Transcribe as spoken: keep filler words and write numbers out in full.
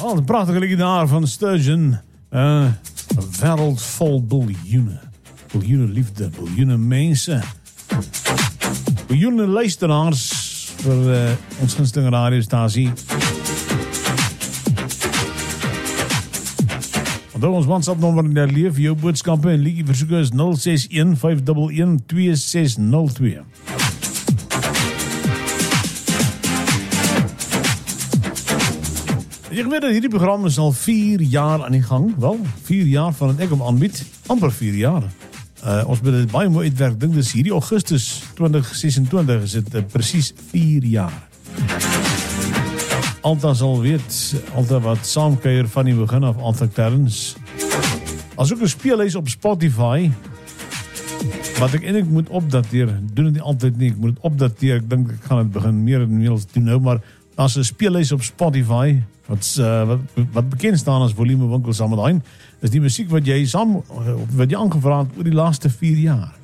Al een prachtige liedje daar van Sturgeon. Uh, een wereld vol biljoenen. Biljoenen liefde, biljoenen mensen. Biljoenen luisteraars voor uh, ons gunstelinge radiostasie. Onthou ons WhatsApp-nommer in die leef, jou boodskappe en liedjie versoeke is nul ses een vyf een een twee ses nul twee. Ek weet dat hierdie program is al vier jaar aan die gang. Wel, vier jaar van het ek om aanbied. Amper vier jaar. Uh, ons moet dit baie mooi uitwerk. Dink dis hierdie Augustus twintig sesentwintig is dit uh, precies vier jaar. Alta sal weet, Alta wat saamkuier van die begin af, Alta Terrens. As ook een speelhuis op Spotify, wat ek eintlik moet opdateer, doen het nie altyd nie, ek moet het opdateer, ek dink ek gaan het begin meer en meer doen nou, maar as een speelhuis op Spotify, wat, uh, wat, wat bekend staan as volume winkel saam met hy, is die muziek wat jy saam, wat jy aangevraagd oor die laaste vier jaar.